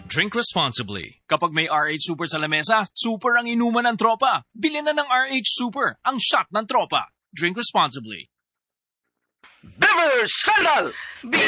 Drink responsibly. Kapag may RH Super sa lamesa, super ang inuman ng tropa. Bilhin na ng RH Super, ang shot ng tropa. Drink responsibly. Beaver Sandal!